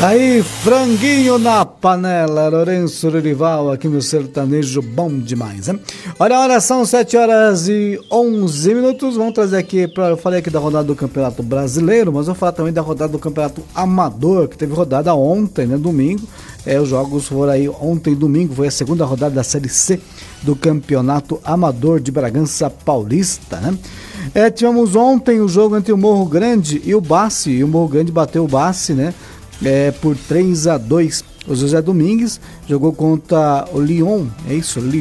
Aí, franguinho na panela, Lourenço Lorival, aqui no Sertanejo, bom demais, hein? Olha, a hora são 7h11. Vamos trazer aqui, eu falei aqui da rodada do Campeonato Brasileiro, mas eu vou falar também da rodada do Campeonato Amador, que teve rodada ontem, né, domingo. Os jogos foram aí ontem, domingo, foi a segunda rodada da Série C do Campeonato Amador de Bragança Paulista, né? Tivemos ontem o jogo entre o Morro Grande e o Bassi, e o Morro Grande bateu o Bassi, né? Por 3-2. O José Domingues jogou contra o Lyon, é isso?